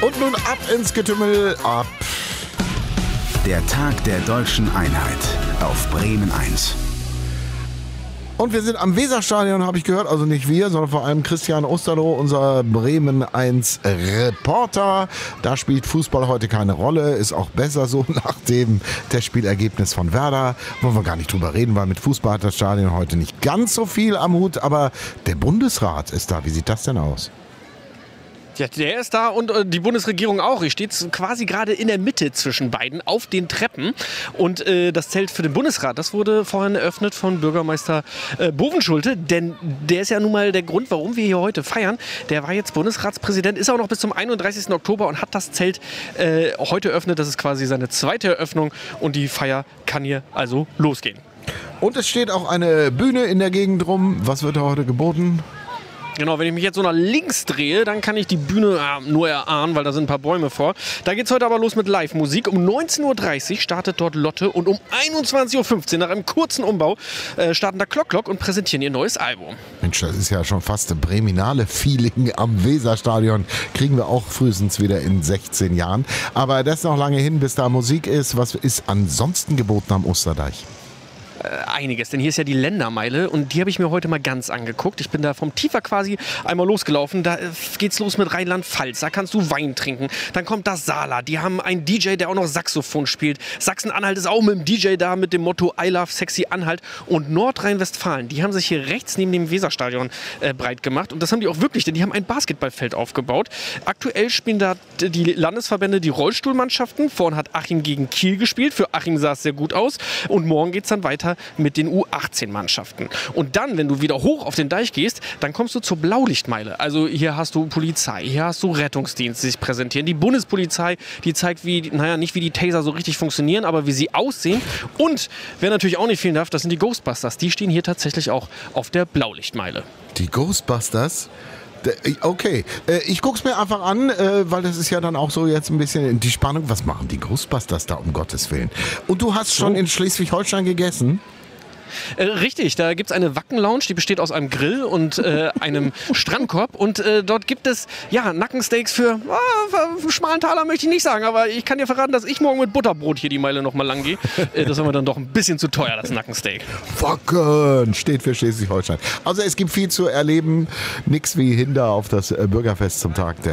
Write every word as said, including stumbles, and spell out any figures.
Und nun ab ins Getümmel, ab. Der Tag der deutschen Einheit auf Bremen eins. Und wir sind am Weserstadion, habe ich gehört. Also nicht wir, sondern vor allem Christian Osterloh, unser Bremen eins Reporter. Da spielt Fußball heute keine Rolle. Ist auch besser so nach dem Testspielergebnis von Werder. Wollen wir gar nicht drüber reden, weil mit Fußball hat das Stadion heute nicht ganz so viel am Hut. Aber der Bundesrat ist da. Wie sieht das denn aus? Ja, der ist da und äh, die Bundesregierung auch. Ich stehe quasi gerade in der Mitte zwischen beiden auf den Treppen. Und äh, das Zelt für den Bundesrat, das wurde vorhin eröffnet von Bürgermeister äh, Bovenschulte. Denn der ist ja nun mal der Grund, warum wir hier heute feiern. Der war jetzt Bundesratspräsident, ist auch noch bis zum einunddreißigsten Oktober und hat das Zelt äh, heute eröffnet. Das ist quasi seine zweite Eröffnung und die Feier kann hier also losgehen. Und es steht auch eine Bühne in der Gegend rum. Was wird da heute geboten? Genau, wenn ich mich jetzt so nach links drehe, dann kann ich die Bühne äh, nur erahnen, weil da sind ein paar Bäume vor. Da geht es heute aber los mit Live-Musik. Um neunzehn Uhr dreißig startet dort Lotte und um einundzwanzig Uhr fünfzehn, nach einem kurzen Umbau, äh, starten da Klock Klock und präsentieren ihr neues Album. Mensch, das ist ja schon fast ein breminale Feeling am Weserstadion. Kriegen wir auch frühestens wieder in sechzehn Jahren. Aber das ist noch lange hin, bis da Musik ist. Was ist ansonsten geboten am Osterdeich? Einiges, denn hier ist ja die Ländermeile und die habe ich mir heute mal ganz angeguckt. Ich bin da vom Tiefer quasi einmal losgelaufen. Da geht's los mit Rheinland-Pfalz. Da kannst du Wein trinken. Dann kommt das Saarland. Die haben einen D J, der auch noch Saxophon spielt. Sachsen-Anhalt ist auch mit dem D J da mit dem Motto I love sexy Anhalt. Und Nordrhein-Westfalen, die haben sich hier rechts neben dem Weserstadion äh, breit gemacht. Und das haben die auch wirklich, denn die haben ein Basketballfeld aufgebaut. Aktuell spielen da die Landesverbände die Rollstuhlmannschaften. Vorhin hat Achim gegen Kiel gespielt. Für Achim sah es sehr gut aus. Und morgen geht's dann weiter mit den U achtzehn Mannschaften. Und dann, wenn du wieder hoch auf den Deich gehst, dann kommst du zur Blaulichtmeile. Also hier hast du Polizei, hier hast du Rettungsdienst, die sich präsentieren. Die Bundespolizei, die zeigt, wie, naja, nicht wie die Taser so richtig funktionieren, aber wie sie aussehen. Und wer natürlich auch nicht fehlen darf, das sind die Ghostbusters. Die stehen hier tatsächlich auch auf der Blaulichtmeile. Die Ghostbusters? Okay, ich guck's mir einfach an, weil das ist ja dann auch so jetzt ein bisschen die Spannung. Was machen die Ghostbusters da, um Gottes Willen? Und du hast schon in Schleswig-Holstein gegessen? Äh, richtig, da gibt es eine Wacken-Lounge, die besteht aus einem Grill und äh, einem Strandkorb und äh, dort gibt es ja Nackensteaks für, ah, für schmalen Taler möchte ich nicht sagen, aber ich kann dir verraten, dass ich morgen mit Butterbrot hier die Meile nochmal lang gehe. Äh, das ist aber dann doch ein bisschen zu teuer, das Nackensteak. Wacken steht für Schleswig-Holstein. Also es gibt viel zu erleben, nix wie Hinder auf das Bürgerfest zum Tag der